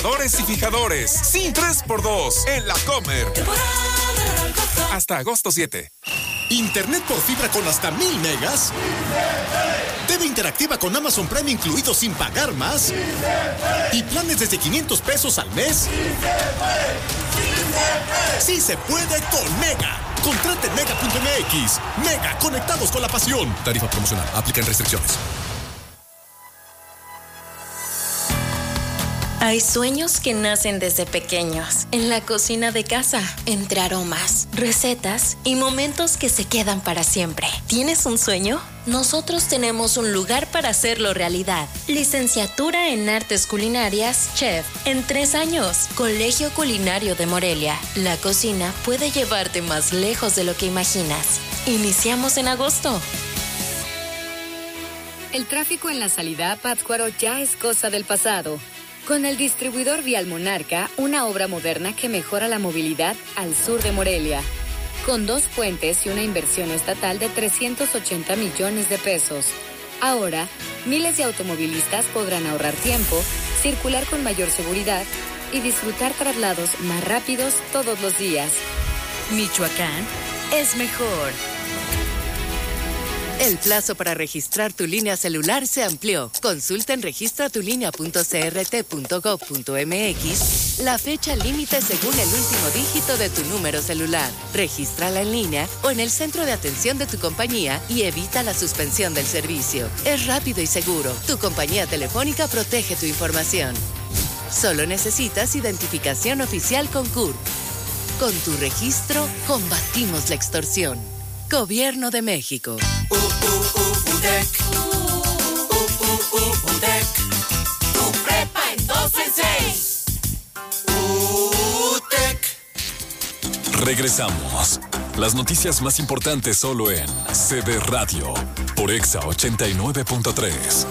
Ventiladores y fijadores. Sí, 3x2 en La Comer. Hasta agosto 7. ¿Internet por fibra con hasta 1000 megas? ¿TV interactiva con Amazon Prime incluido sin pagar más? ¿Y planes desde 500 pesos al mes? ¡Sí se puede con Mega! Contrate en Mega.mx. Mega, conectados con la pasión. Tarifa promocional. Aplican restricciones. Hay sueños que nacen desde pequeños, en la cocina de casa, entre aromas, recetas y momentos que se quedan para siempre. ¿Tienes un sueño? Nosotros tenemos un lugar para hacerlo realidad. Licenciatura en Artes Culinarias, Chef, en 3 años. Colegio Culinario de Morelia. La cocina puede llevarte más lejos de lo que imaginas. Iniciamos en agosto. El tráfico en la salida a Pátzcuaro ya es cosa del pasado. Con el distribuidor vial Monarca, una obra moderna que mejora la movilidad al sur de Morelia. Con 2 puentes y una inversión estatal de 380 millones de pesos. Ahora, miles de automovilistas podrán ahorrar tiempo, circular con mayor seguridad y disfrutar traslados más rápidos todos los días. Michoacán es mejor. El plazo para registrar tu línea celular se amplió. Consulta en registratulinea.crt.gov.mx la fecha límite según el último dígito de tu número celular. Regístrala en línea o en el centro de atención de tu compañía y evita la suspensión del servicio. Es rápido y seguro. Tu compañía telefónica protege tu información. Solo necesitas identificación oficial con CURP. Con tu registro, combatimos la extorsión. Gobierno de México. UTEC. UTEC. Tu prepa en 2 en 6. UTEC. Regresamos. Las noticias más importantes solo en CB Radio. Por Exa 89.3.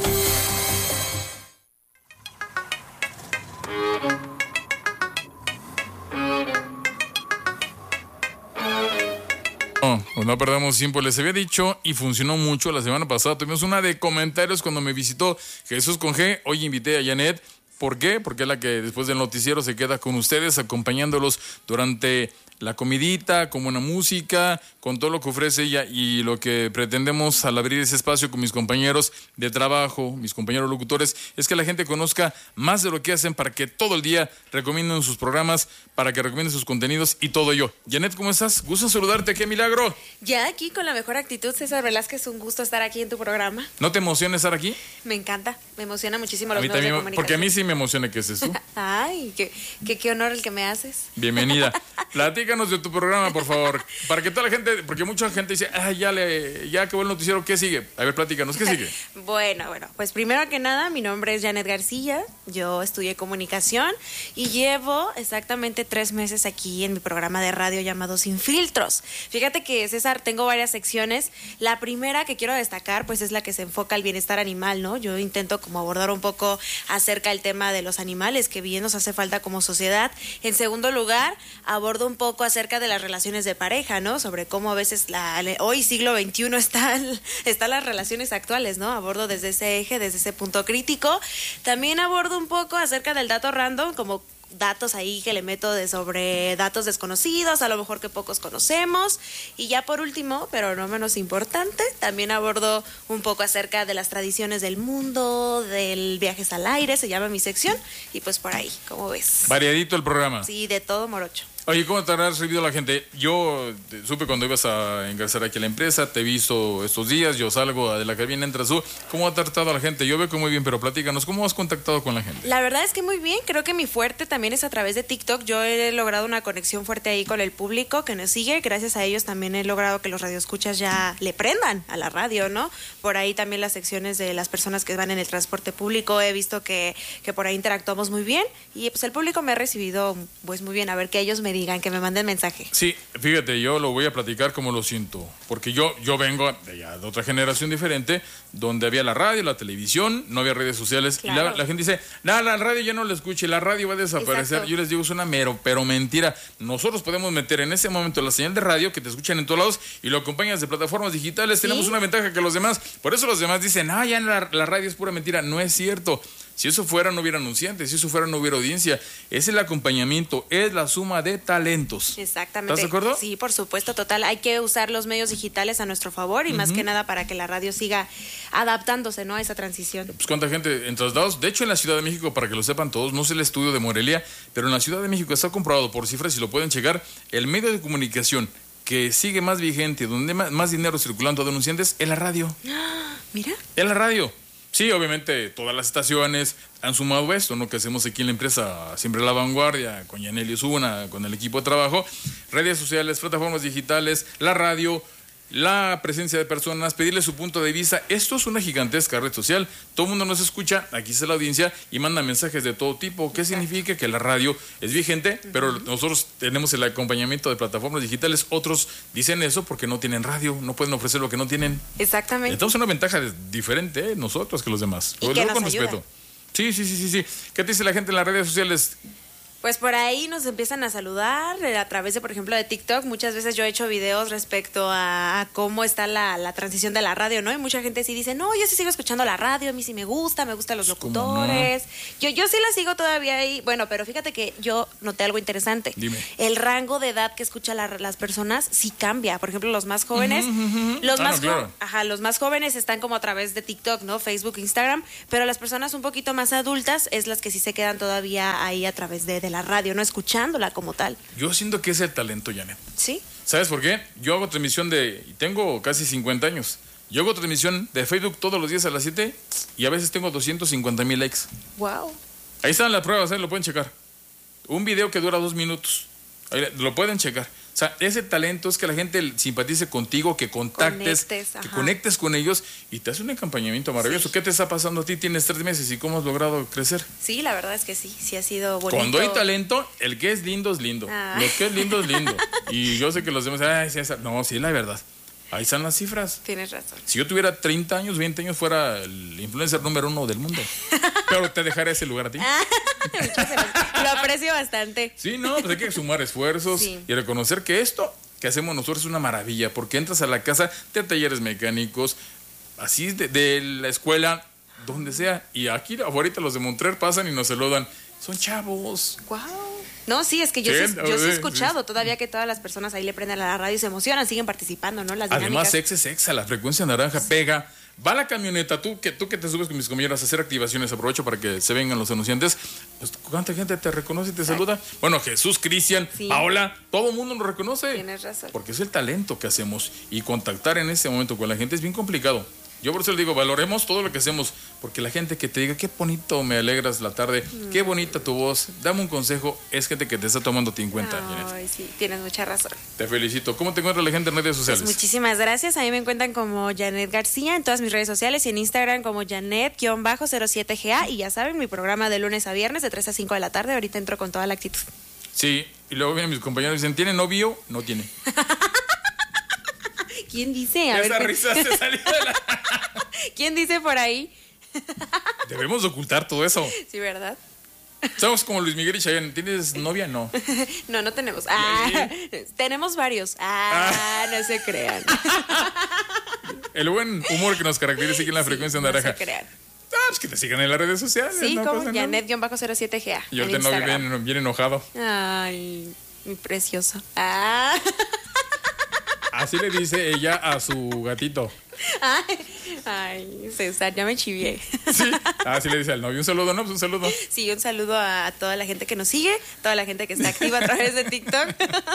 No perdamos tiempo, les había dicho y funcionó mucho la semana pasada. Tuvimos una de comentarios cuando me visitó Jesús con G. Hoy invité a Janet. ¿Por qué? Porque es la que después del noticiero se queda con ustedes, acompañándolos durante la comidita, con buena música, con todo lo que ofrece ella y lo que pretendemos al abrir ese espacio con mis compañeros de trabajo, mis compañeros locutores, es que la gente conozca más de lo que hacen para que todo el día recomienden sus programas, para que recomienden sus contenidos y todo ello. Janet, ¿cómo estás? Gusto en saludarte, qué milagro. Ya aquí con la mejor actitud, César Velázquez, un gusto estar aquí en tu programa. ¿No te emociona estar aquí? Me encanta, me emociona muchísimo los medios de comunicación. Porque a mí sí me emociona que estés tú. Ay, qué honor el que me haces. Bienvenida. Platícanos de tu programa, por favor, para que toda la gente, porque mucha gente dice, ya acabó el noticiero, ¿qué sigue? A ver, platícanos, ¿qué sigue? Bueno, pues primero que nada, mi nombre es Janet García, yo estudié comunicación y llevo exactamente 3 meses aquí en mi programa de radio llamado Sin Filtros. Fíjate que, César, tengo varias secciones. La primera que quiero destacar, pues es la que se enfoca al bienestar animal, ¿no? Yo intento como abordar un poco acerca del tema de los animales, que bien nos hace falta como sociedad. En segundo lugar, abordo un poco acerca de las relaciones de pareja, ¿no? Sobre cómo a veces hoy siglo XXI están las relaciones actuales, ¿no? Abordo desde ese eje, desde ese punto crítico. También abordo un poco acerca del dato random, como datos ahí que le meto sobre datos desconocidos, a lo mejor que pocos conocemos. Y ya por último, pero no menos importante, también abordo un poco acerca de las tradiciones del mundo, del viajes al aire, se llama mi sección, y pues por ahí, ¿cómo ves? Variadito el programa. Sí, de todo morocho. Oye, ¿cómo te habrá recibido la gente? Yo supe cuando ibas a ingresar aquí a la empresa, te he visto estos días, yo salgo de la cabina, entras tú. ¿Cómo ha tratado a la gente? Yo veo que muy bien, pero platícanos, ¿cómo has contactado con la gente? La verdad es que muy bien, creo que mi fuerte también es a través de TikTok. Yo he logrado una conexión fuerte ahí con el público que nos sigue. Gracias a ellos también he logrado que los radioescuchas ya le prendan a la radio, ¿no? Por ahí también las secciones de las personas que van en el transporte público, he visto que por ahí interactuamos muy bien y pues el público me ha recibido pues muy bien. A ver que ellos me digan, que me manden mensaje. Sí, fíjate, yo lo voy a platicar como lo siento, porque yo vengo de otra generación diferente, donde había la radio, la televisión, no había redes sociales, claro. Y la gente dice, la radio ya no la escuche, la radio va a desaparecer. Exacto. Yo les digo, es una pero mentira. Nosotros podemos meter en ese momento la señal de radio, que te escuchan en todos lados, y lo acompañas de plataformas digitales. ¿Sí? Tenemos una ventaja que los demás, por eso los demás dicen, ya la radio es pura mentira. No es cierto. Si eso fuera, no hubiera anunciantes. Si eso fuera, no hubiera audiencia. Es el acompañamiento, es la suma de talentos. Exactamente. ¿Estás de acuerdo? Sí, por supuesto, total. Hay que usar los medios digitales a nuestro favor y más que nada para que la radio siga adaptándose, ¿no?, a esa transición. Pues cuánta gente en traslados. De hecho, en la Ciudad de México, para que lo sepan todos, no sé el estudio de Morelia, pero en la Ciudad de México está comprobado por cifras y lo pueden checar. El medio de comunicación que sigue más vigente, donde más dinero circulando a denunciantes, es la radio. Mira. Es la radio. Sí, obviamente todas las estaciones han sumado esto, ¿no? Que hacemos aquí en la empresa Siempre a la Vanguardia, con Yaneli Osuna, con el equipo de trabajo, redes sociales, plataformas digitales, la radio, la presencia de personas, pedirle su punto de vista. Esto es una gigantesca red social. Todo el mundo nos escucha, aquí está la audiencia y manda mensajes de todo tipo. ¿Qué significa? Que la radio es vigente, pero nosotros tenemos el acompañamiento de plataformas digitales. Otros dicen eso porque no tienen radio, no pueden ofrecer lo que no tienen. Exactamente. Entonces una ventaja diferente, nosotros que los demás. Y que nos con ayuda. respeto. Sí. ¿Qué te dice la gente en las redes sociales? Pues por ahí nos empiezan a saludar a través de, por ejemplo, de TikTok. Muchas veces yo he hecho videos respecto a cómo está la transición de la radio, ¿no? Y mucha gente sí dice, no, yo sí sigo escuchando la radio, a mí sí me gustan los locutores. No? Yo sí la sigo todavía ahí. Bueno, pero fíjate que yo noté algo interesante. Dime. El rango de edad que escuchan las personas sí cambia. Por ejemplo, los más jóvenes, los más jóvenes están como a través de TikTok, ¿no? Facebook, Instagram, pero las personas un poquito más adultas es las que sí se quedan todavía ahí a través de la radio, no escuchándola como tal. Yo siento que es el talento, Janet. ¿Sí? ¿Sabes por qué? Yo hago transmisión y tengo casi 50 años. Yo hago transmisión de Facebook todos los días a las 7 y a veces tengo 250,000 likes. Wow. Ahí están las pruebas, lo pueden checar. Un video que dura 2 minutos. Ahí lo pueden checar. O sea, ese talento es que la gente simpatice contigo, que contactes, que conectes con ellos y te hace un acompañamiento maravilloso. Sí. ¿Qué te está pasando a ti? Tienes 3 meses y ¿cómo has logrado crecer? Sí, la verdad es que sí ha sido bonito. Cuando hay talento, el que es lindo es lindo. Lo que es lindo es lindo. Y yo sé que los demás, no, sí, la verdad. Ahí están las cifras. Tienes razón. Si yo tuviera 30 años, 20 años, fuera el influencer número 1 del mundo. Pero te dejaré ese lugar a ti. Lo aprecio bastante. Sí, no, pues hay que sumar esfuerzos y reconocer que esto que hacemos nosotros es una maravilla, porque entras a la casa de talleres mecánicos, así de la escuela, donde sea, y aquí ahorita los de Montreal pasan y nos saludan. Son chavos. Wow. No, sí, es que yo sí he escuchado todavía que todas las personas ahí le prenden a la radio y se emocionan, siguen participando, ¿no? Las dinámicas. Además, es sexa, la frecuencia naranja pega. Va la camioneta, tú que te subes con mis compañeros a hacer activaciones, aprovecho para que se vengan los anunciantes. Pues, ¿cuánta gente te reconoce y te saluda? Bueno, Jesús, Cristian, Paola, todo el mundo nos reconoce. Tienes razón. Porque es el talento que hacemos y contactar en ese momento con la gente es bien complicado. Yo por eso le digo, valoremos todo lo que hacemos, porque la gente que te diga, qué bonito me alegras la tarde, qué bonita tu voz, dame un consejo, es gente que te está tomando en cuenta. Ay, sí, tienes mucha razón. Te felicito. ¿Cómo te encuentra la gente en redes sociales? Pues muchísimas gracias. A mí me encuentran como Janet García en todas mis redes sociales y en Instagram como Janet-07GA. Y ya saben, mi programa de lunes a viernes de 3 a 5 de la tarde. Ahorita entro con toda la actitud. Sí, y luego vienen mis compañeros y dicen, ¿tiene novio? No tiene. ¿Quién dice? Esa risa se salió de la... ¿Quién dice por ahí? Debemos ocultar todo eso. Sí, ¿verdad? Somos como Luis Miguel y Chayanne. ¿Tienes novia? No. No tenemos. Tenemos varios. No se crean. El buen humor que nos caracteriza aquí en la frecuencia naranja. No se crean. Pues que te sigan en las redes sociales. Sí, no como Janet-07GA. Y ahorita no bien enojado. Ay, mi precioso. Así le dice ella a su gatito. Ay, César, ya me chivié. Sí, así le dice al novio. Un saludo, ¿no? Pues un saludo. Sí, un saludo a toda la gente que nos sigue, toda la gente que está activa a través de TikTok.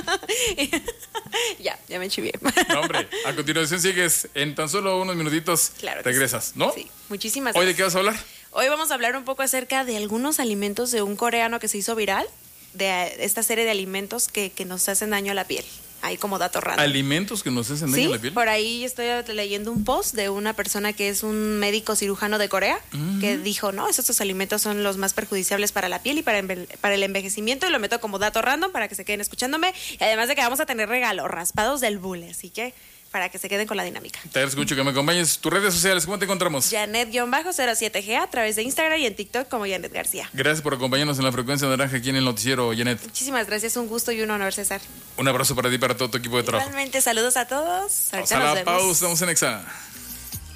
Ya me chivié. No, hombre, a continuación sigues en tan solo unos minutitos. Claro. Regresas, ¿no? Sí, muchísimas gracias. ¿Hoy de qué vas a hablar? Hoy vamos a hablar un poco acerca de algunos alimentos de un coreano que se hizo viral, de esta serie de alimentos que nos hacen daño a la piel. Ahí como dato raro. ¿Alimentos que nos hacen daño a la piel? Por ahí estoy leyendo un post de una persona que es un médico cirujano de Corea, que dijo, no, estos alimentos son los más perjudiciables para la piel y para el envejecimiento, y lo meto como dato random para que se queden escuchándome, y además de que vamos a tener regalos, raspados del bule, así que para que se queden con la dinámica. Te agradezco mucho que me acompañes. Tus redes sociales, ¿cómo te encontramos? Janet-07GA a través de Instagram y en TikTok como Janet García. Gracias por acompañarnos en la frecuencia naranja aquí en el noticiero, Janet. Muchísimas gracias, un gusto y un honor, César. Un abrazo para ti y para todo tu equipo de trabajo. Realmente, saludos a todos. Ahorita nos vemos. Pausa, estamos en Exa.